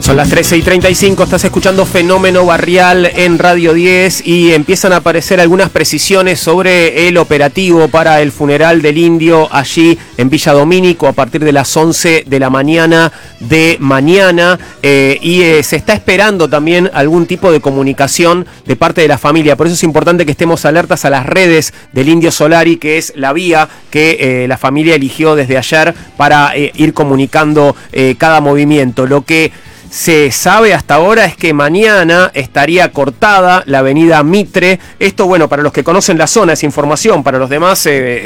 Son las 13:35, estás escuchando Fenómeno Barrial en Radio 10 y empiezan a aparecer algunas precisiones sobre el operativo para el funeral del indio allí en Villa Domínico a partir de las 11 de la mañana de mañana y se está esperando también algún tipo de comunicación de parte de la familia. Por eso es importante que estemos alertas a las redes del Indio Solari, que es la vía que la familia eligió desde ayer para ir comunicando cada movimiento. Lo que se sabe hasta ahora es que mañana estaría cortada la avenida Mitre. Esto, bueno, para los que conocen la zona es información, para los demás,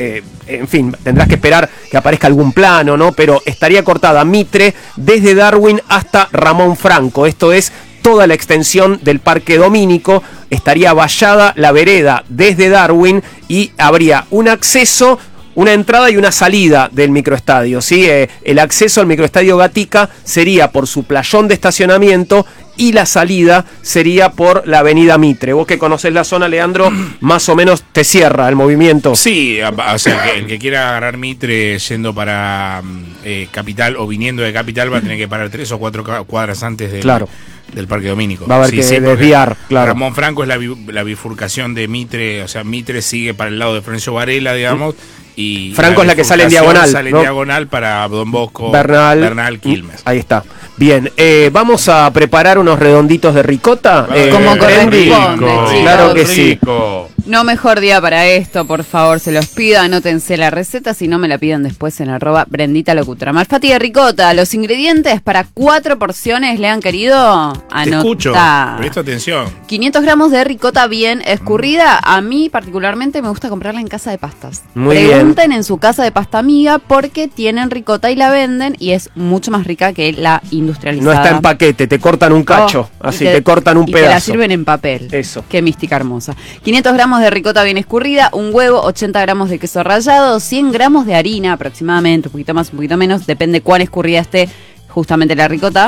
en fin, tendrás que esperar que aparezca algún plano, ¿no? Pero estaría cortada Mitre desde Darwin hasta Ramón Franco. Esto es toda la extensión del Parque Domínico. Estaría vallada la vereda desde Darwin y habría un acceso, una entrada y una salida del microestadio, ¿sí? El acceso al microestadio Gatica sería por su playón de estacionamiento y la salida sería por la avenida Mitre. Vos que conocés la zona, Leandro, más o menos te cierra el movimiento. Sí, o sea, el que quiera agarrar Mitre yendo para Capital o viniendo de Capital va a tener que parar 3 o 4 cuadras antes del Parque Domínico. Va a haber que desviar, claro. Ramón Franco es la bifurcación de Mitre, o sea, Mitre sigue para el lado de Florencio Varela, digamos, y Franco es la que sale en diagonal. Sale en diagonal para Don Bosco, Bernal, Quilmes. Ahí está. Bien, vamos a preparar unos redonditos de ricota. Como corresponde, claro que sí. No mejor día para esto, por favor, se los pido, anótense la receta, si no me la pidan después en @BrenditaLocutora. Malfatti de ricota, los ingredientes para 4 porciones, ¿le han querido? Anota. Te escucho, presta atención. 500 gramos de ricota bien escurrida, a mí particularmente me gusta comprarla en casa de pastas. Muy Pregunten bien. en su casa de pasta amiga porque tienen ricota y la venden y es mucho más rica que la industrializada. No está en paquete, te cortan un cacho, así te cortan un pedazo. Y te la sirven en papel. Eso. Qué mística hermosa. 500 gramos de ricota bien escurrida, un huevo, 80 gramos de queso rallado, 100 gramos de harina aproximadamente, un poquito más, un poquito menos, depende cuán escurrida esté justamente la ricota,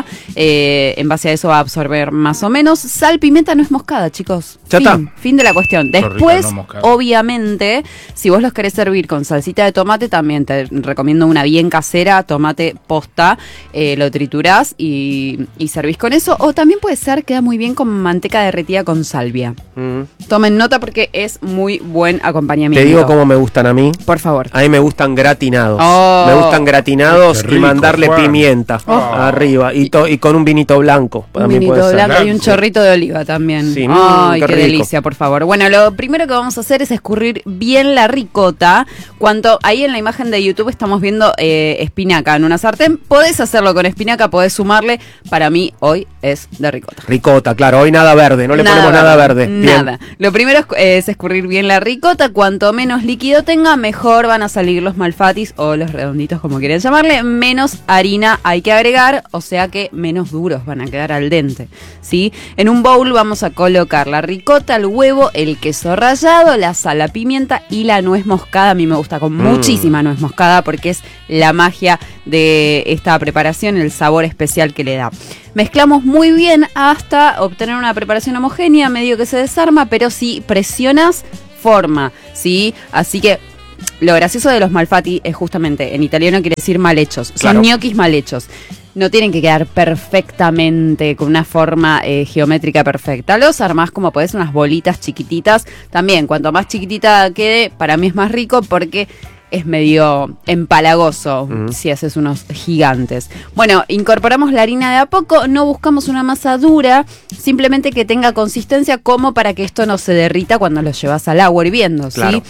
en base a eso va a absorber más o menos. Sal, pimienta, nuez moscada, chicos. Ya está. Fin de la cuestión. Después, obviamente, si vos los querés servir con salsita de tomate, también te recomiendo una bien casera, tomate posta, lo triturás y servís con eso. O también puede ser, queda muy bien con manteca derretida con salvia. Tomen nota porque es muy buen acompañamiento. Te digo cómo me gustan a mí. Por favor. A mí me gustan gratinados. Oh. Me gustan gratinados Qué rico, y mandarle Juan. pimienta arriba y con un vinito blanco. Un vinito blanco y un chorrito de oliva también. Sí, ay, qué rico. delicia, por favor. Bueno, lo primero que vamos a hacer es escurrir bien la ricota. Ahí en la imagen de YouTube estamos viendo espinaca en una sartén. Podés hacerlo con espinaca, podés sumarle. Para mí hoy es de ricota. Ricota, claro. Hoy nada verde, no le ponemos nada verde. Nada. Lo primero es escurrir bien la ricota. Cuanto menos líquido tenga, mejor van a salir los malfatis o los redonditos, como quieran llamarle. Menos harina hay que agregar, o sea que menos duros van a quedar al dente, ¿sí? En un bowl vamos a colocar la ricota, el huevo, el queso rallado, la sal, la pimienta y la nuez moscada. A mí me gusta con muchísima nuez moscada porque es la magia de esta preparación, el sabor especial que le da. Mezclamos muy bien hasta obtener una preparación homogénea, medio que se desarma, pero si presionas, forma, ¿sí? Así que lo gracioso de los malfatti es justamente, en italiano quiere decir mal hechos. Claro. Son ñoquis mal hechos. No tienen que quedar perfectamente, con una forma geométrica perfecta. Los armás como podés, unas bolitas chiquititas. También, cuanto más chiquitita quede, para mí es más rico porque es medio empalagoso si haces unos gigantes. Bueno, incorporamos la harina de a poco, no buscamos una masa dura, simplemente que tenga consistencia como para que esto no se derrita cuando lo llevas al agua hirviendo, ¿sí? Claro.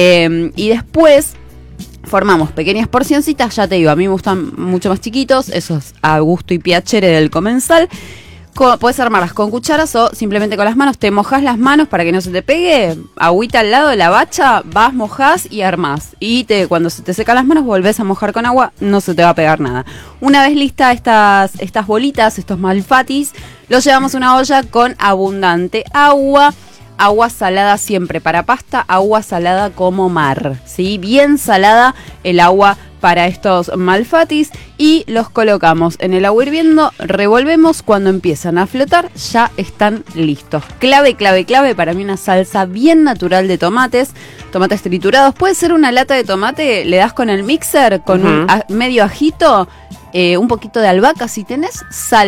Y después formamos pequeñas porcioncitas, ya te digo, a mí me gustan mucho más chiquitos, esos a gusto y piacere del comensal. Puedes armarlas con cucharas o simplemente con las manos. Te mojás las manos para que no se te pegue. Agüita al lado de la bacha, vas, mojás y armás. Y cuando se te secan las manos, volvés a mojar con agua, no se te va a pegar nada. Una vez lista estas bolitas, estos malfatis, los llevamos a una olla con abundante agua. Agua salada siempre para pasta, agua salada como mar, ¿sí? Bien salada el agua para estos malfatis y los colocamos en el agua hirviendo, revolvemos, cuando empiezan a flotar ya están listos. Clave, clave, clave para mí una salsa bien natural de tomates triturados, puede ser una lata de tomate, le das con el mixer con un medio ajito, un poquito de albahaca si tenés, sal,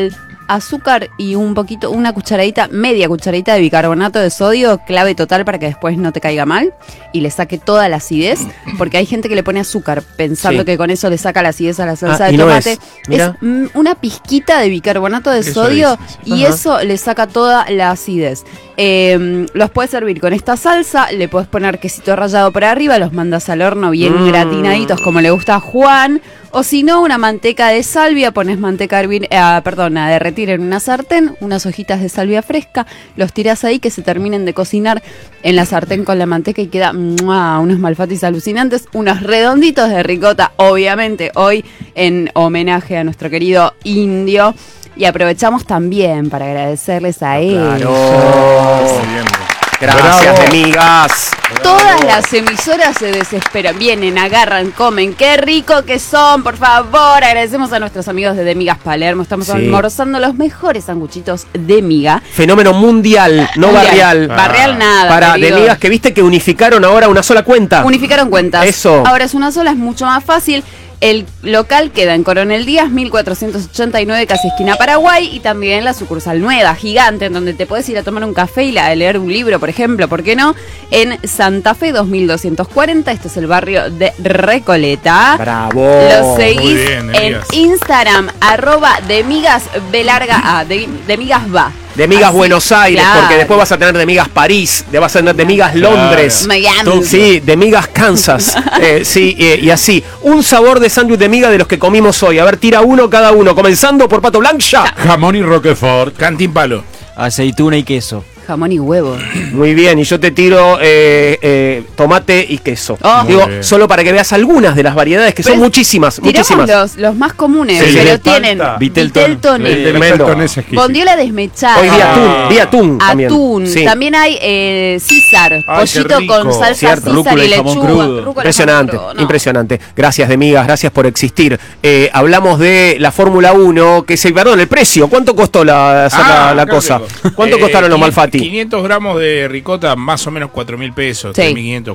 azúcar y una cucharadita, media cucharadita de bicarbonato de sodio, clave total para que después no te caiga mal y le saque toda la acidez, porque hay gente que le pone azúcar pensando que con eso le saca la acidez a la salsa de tomate. Es una pizquita de bicarbonato de sodio y eso le saca toda la acidez. Los puedes servir con esta salsa, le puedes poner quesito rallado por arriba, los mandas al horno bien gratinaditos como le gusta a Juan, o si no, una manteca de salvia, pones manteca a derretir en una sartén, unas hojitas de salvia fresca, los tirás ahí que se terminen de cocinar en la sartén con la manteca y queda unos malfatis alucinantes, unos redonditos de ricota, obviamente hoy en homenaje a nuestro querido Indio. Y aprovechamos también para agradecerles a ellos. Claro. Gracias, de migas. Todas las emisoras se desesperan, vienen, agarran, comen, qué rico que son, por favor. Agradecemos a nuestros amigos de Migas Palermo, estamos almorzando los mejores sanguchitos de miga. Fenómeno mundial, no barrial. Barrial nada. Para de migas que viste que unificaron ahora una sola cuenta. Unificaron cuentas. Eso. Ahora es una sola, es mucho más fácil. El local queda en Coronel Díaz, 1489, casi esquina Paraguay, y también la sucursal nueva, gigante, en donde te puedes ir a tomar un café y leer un libro, por ejemplo, ¿por qué no? En Santa Fe, 2240, este es el barrio de Recoleta. ¡Bravo! Lo seguís en Instagram, @demigas_B_A, demigasva. De migas Buenos Aires, porque después vas a tener de migas París, vas a tener de migas Londres, Miami. Sí, de migas Kansas, y así. Un sabor de sándwich de miga de los que comimos hoy. A ver, tira uno cada uno, comenzando por Pato Blanca. Jamón y Roquefort. Cantín palo. Aceituna y queso. Jamón y huevo. Muy bien, y yo te tiro tomate y queso. Digo, solo para que veas algunas de las variedades, que son muchísimas. Los más comunes, pero tienen Vitelton, bondiola desmechada. Hoy vi atún también. Sí. También hay César, pollito con salsa César y lechuga. Impresionante. Gracias, de migas, gracias por existir. Hablamos de la Fórmula 1, que es el precio. ¿Cuánto costó la cosa? ¿Cuánto costaron los malfati? 500 gramos de ricota, más o menos 4.000 pesos, 3.500,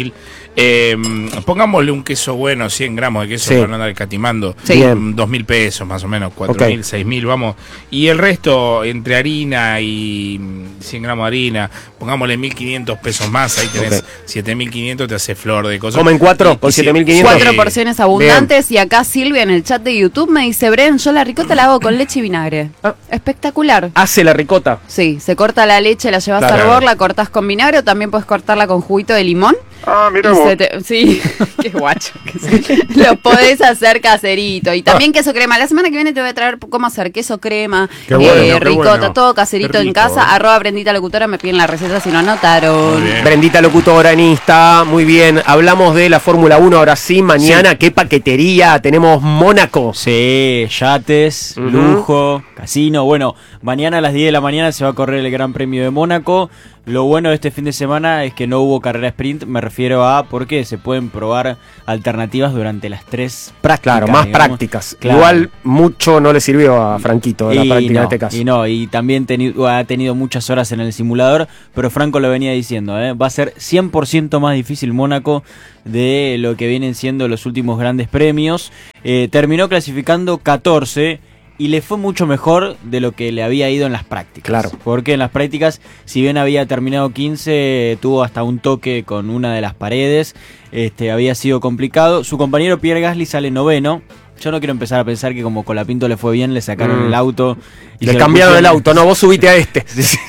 4.000. Pongámosle un queso bueno, 100 gramos de queso para no andar escatimando. 2.000 pesos, más o menos, 4.000, 6.000, vamos. Y el resto, entre harina y 100 gramos de harina, pongámosle 1.500 pesos más, ahí tenés 7.500, te hace flor de cosas. ¿Comen 4 con 7.500? 4 porciones abundantes. Bien. Y acá Silvia en el chat de YouTube me dice, Bren, yo la ricota la hago con leche y vinagre. Espectacular. ¿Hace la ricota? Sí, se corta la leche, la llevas a hervor, la cortás con vinagre, o también puedes cortarla con juguito de limón. Mira vos. Sí, qué guacho. Lo podés hacer caserito. Y también queso crema. La semana que viene te voy a traer cómo hacer queso crema, ricota, todo caserito en casa. @Brendita Locutora, me piden la receta si no anotaron. Brendita Locutora en Insta, muy bien. Hablamos de la Fórmula 1 ahora sí, mañana. ¿Qué paquetería? Tenemos Mónaco. Sí, yates, lujo, casino. Bueno, mañana a las 10 de la mañana se va a correr el Gran Premio de Mónaco. Lo bueno de este fin de semana es que no hubo carrera sprint, me refiero a porque se pueden probar alternativas durante las 3 prácticas. Claro, más prácticas. Claro. Igual mucho no le sirvió a Franquito la práctica en este caso. Y también ha tenido muchas horas en el simulador, pero Franco lo venía diciendo, va a ser 100% más difícil Mónaco de lo que vienen siendo los últimos grandes premios. Terminó clasificando 14 y le fue mucho mejor de lo que le había ido en las prácticas. Claro. Porque en las prácticas, si bien había terminado 15, tuvo hasta un toque con una de las paredes. Había sido complicado. Su compañero Pierre Gasly sale noveno. Yo no quiero empezar a pensar que como Colapinto le fue bien, le sacaron el auto. Y le cambiaron el auto, no, vos subite a este.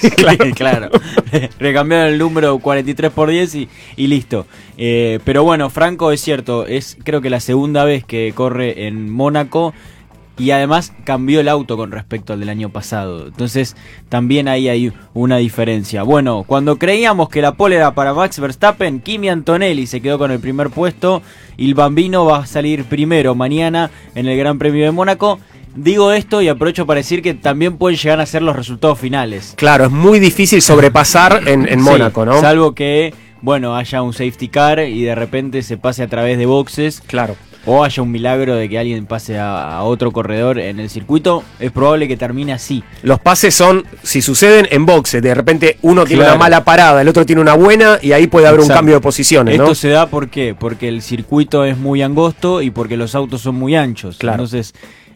Claro. Le cambiaron el número 43 por 10 y listo. Pero bueno, Franco es cierto, es creo que la segunda vez que corre en Mónaco. Y además cambió el auto con respecto al del año pasado. Entonces también ahí hay una diferencia. Bueno, cuando creíamos que la pole era para Max Verstappen, Kimi Antonelli se quedó con el primer puesto. Y el Bambino va a salir primero mañana en el Gran Premio de Mónaco. Digo esto y aprovecho para decir que también pueden llegar a ser los resultados finales. Claro, es muy difícil sobrepasar en Mónaco, ¿no? Salvo que, haya un safety car y de repente se pase a través de boxes. Claro. O haya un milagro de que alguien pase a otro corredor en el circuito, es probable que termine así. Los pases son, si suceden en boxes, de repente uno tiene una mala parada, el otro tiene una buena y ahí puede haber un cambio de posiciones, ¿no? Esto se da ¿por qué? Porque el circuito es muy angosto y porque los autos son muy anchos. Claro. Entonces,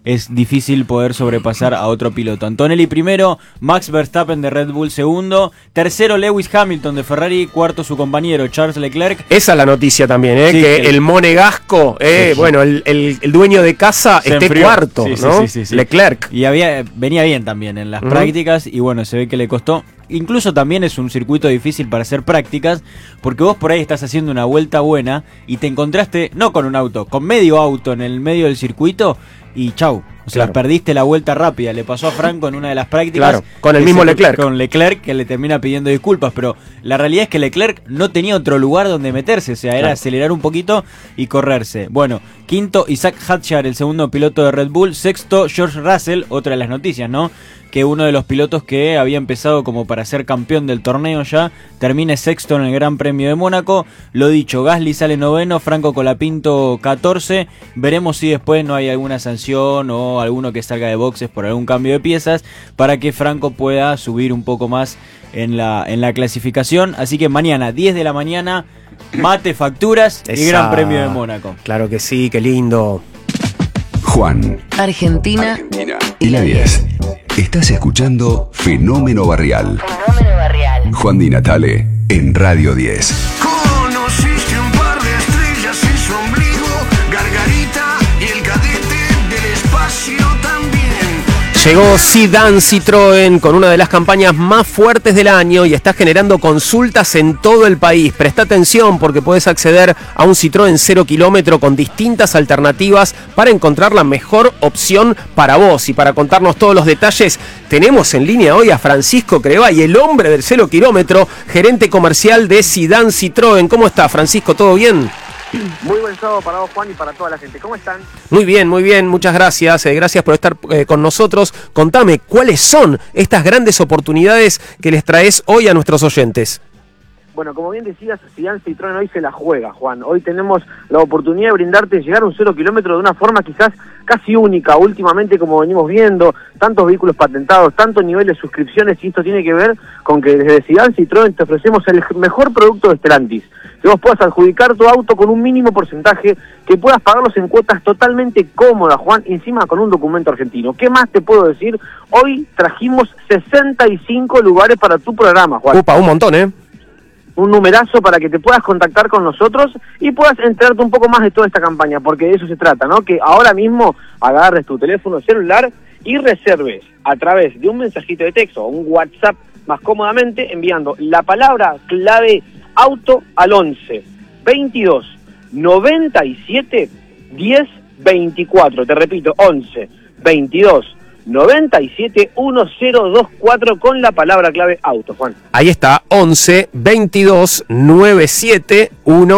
es difícil poder sobrepasar a otro piloto. Antonelli primero, Max Verstappen de Red Bull segundo, tercero Lewis Hamilton de Ferrari, cuarto su compañero Charles Leclerc. Esa es la noticia también, sí, que el monegasco, bueno, el dueño de casa esté cuarto, sí, ¿no? Sí. Leclerc. Y venía bien también en las prácticas y bueno, se ve que le costó. Incluso también es un circuito difícil para hacer prácticas, porque vos por ahí estás haciendo una vuelta buena y te encontraste, no con un auto, con medio auto en el medio del circuito y chau. O sea, perdiste la vuelta rápida. Le pasó a Franco en una de las prácticas. Con el mismo Leclerc. Con Leclerc, que le termina pidiendo disculpas. Pero la realidad es que Leclerc no tenía otro lugar donde meterse. O sea, era acelerar un poquito y correrse. Bueno, quinto, Isaac Hadjar, el segundo piloto de Red Bull. Sexto, George Russell, otra de las noticias, ¿no? Que uno de los pilotos que había empezado como para ser campeón del torneo ya, termine sexto en el Gran Premio de Mónaco. Lo dicho, Gasly sale noveno, Franco Colapinto 14. Veremos si después no hay alguna sanción o alguno que salga de boxes por algún cambio de piezas para que Franco pueda subir un poco más en la clasificación. Así que mañana, 10 de la mañana, mate, facturas y Gran Premio de Mónaco. Claro que sí, qué lindo. Juan, Argentina y la 10. Estás escuchando Fenómeno Barrial. Juan Di Natale en Radio 10. Conociste un par de estrellas en su ombligo, Gargarita y el cadete del espacio también. Llegó Zidane Citroën con una de las campañas más fuertes del año y está generando consultas en todo el país. Presta atención porque puedes acceder a un Citroën 0 kilómetro con distintas alternativas para encontrar la mejor opción para vos. Y para contarnos todos los detalles, tenemos en línea hoy a Francisco Crevay, el hombre del 0 kilómetro, gerente comercial de Zidane Citroën. ¿Cómo está, Francisco? ¿Todo bien? Muy buen sábado para vos, Juan, y para toda la gente. ¿Cómo están? Muy bien, muchas gracias. Gracias por estar con nosotros. Contame, ¿cuáles son estas grandes oportunidades que les traes hoy a nuestros oyentes? Bueno, como bien decías, Zidane Citroën hoy se la juega, Juan. Hoy tenemos la oportunidad de brindarte llegar a un 0 kilómetro de una forma quizás casi única. Últimamente, como venimos viendo, tantos vehículos patentados, tanto nivel de suscripciones, y esto tiene que ver con que desde Zidane Citroën te ofrecemos el mejor producto de Stellantis. Que vos puedas adjudicar tu auto con un mínimo porcentaje, que puedas pagarlos en cuotas totalmente cómodas, Juan, encima con un documento argentino. ¿Qué más te puedo decir? Hoy trajimos 65 lugares para tu programa, Juan. Upa, un montón, ¿eh? Un numerazo para que te puedas contactar con nosotros y puedas enterarte un poco más de toda esta campaña, porque de eso se trata, ¿no? Que ahora mismo agarres tu teléfono celular y reserves a través de un mensajito de texto o un WhatsApp más cómodamente, enviando la palabra clave auto al 11 22 97 10 24. Te repito, 11 22 97 1024 con la palabra clave auto, Juan. Ahí está, 11 22 97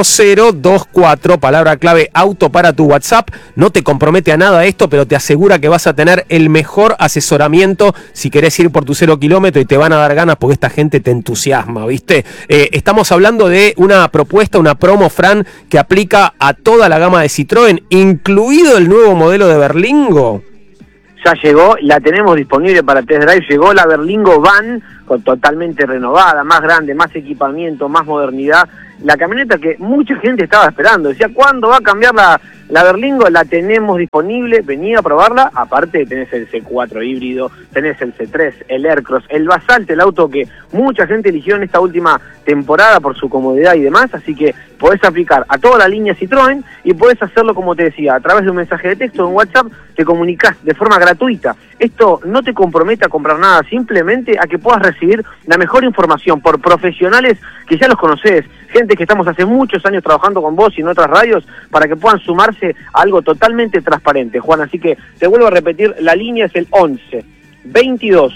1024, palabra clave auto para tu WhatsApp. No te compromete a nada esto, pero te asegura que vas a tener el mejor asesoramiento si querés ir por tu 0 kilómetro y te van a dar ganas porque esta gente te entusiasma, ¿viste? Estamos hablando de una propuesta, una promo, Fran, que aplica a toda la gama de Citroën, incluido el nuevo modelo de Berlingo. Ya llegó, la tenemos disponible para test drive, llegó la Berlingo Van, totalmente renovada, más grande, más equipamiento, más modernidad. La camioneta que mucha gente estaba esperando, decía, ¿cuándo va a cambiar la Berlingo? La tenemos disponible, vení a probarla. Aparte tenés el C4 híbrido, tenés el C3, el Aircross, el Basalt, el auto que mucha gente eligió en esta última temporada por su comodidad y demás, así que podés aplicar a toda la línea Citroën y podés hacerlo, como te decía, a través de un mensaje de texto o un WhatsApp, te comunicás de forma gratuita. Esto no te compromete a comprar nada, simplemente a que puedas recibir la mejor información por profesionales que ya los conocés, gente que estamos hace muchos años trabajando con vos y en otras radios, para que puedan sumarse a algo totalmente transparente, Juan. Así que te vuelvo a repetir, la línea es el 11 22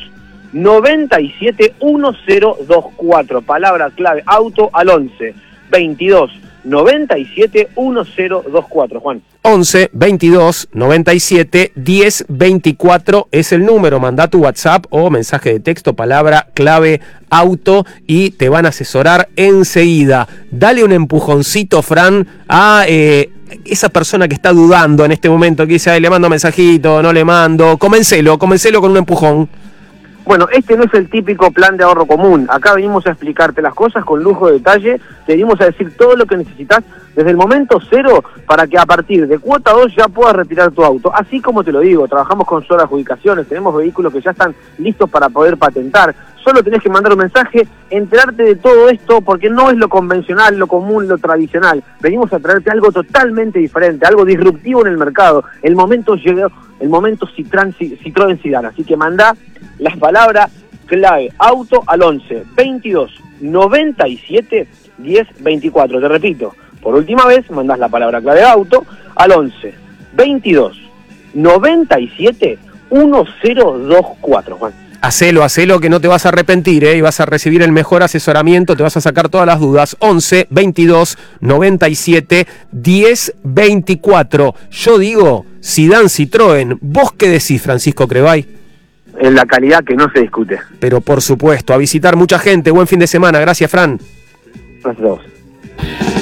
97 1024, palabra clave auto al 11 22 97 1024, Juan. 11 22 97 10 24 es el número. Mandá tu WhatsApp o mensaje de texto, palabra clave auto, y te van a asesorar enseguida. Dale un empujoncito, Fran, a esa persona que está dudando en este momento, que dice, le mando mensajito, no le mando. Convencelo con un empujón. Bueno, este no es el típico plan de ahorro común. Acá venimos a explicarte las cosas con lujo de detalle, te venimos a decir todo lo que necesitas desde el momento cero para que a partir de cuota 2 ya puedas retirar tu auto. Así como te lo digo, trabajamos con solo adjudicaciones, tenemos vehículos que ya están listos para poder patentar. Solo tenés que mandar un mensaje, enterarte de todo esto, porque no es lo convencional, lo común, lo tradicional. Venimos a traerte algo totalmente diferente, algo disruptivo en el mercado. El momento llegó, el momento Citroën Sidan. Así que manda las palabras clave auto al 11 22 97 10 24. Te repito, por última vez, mandás la palabra clave auto al 11 22 97 1024, Juan. Hacelo, que no te vas a arrepentir, y vas a recibir el mejor asesoramiento, te vas a sacar todas las dudas. 11 22 97 10 24. Yo digo, Sidan Citroën. ¿Vos qué decís, Francisco Crevay? En la calidad que no se discute. Pero por supuesto, a visitar mucha gente. Buen fin de semana. Gracias, Fran. Gracias a vos.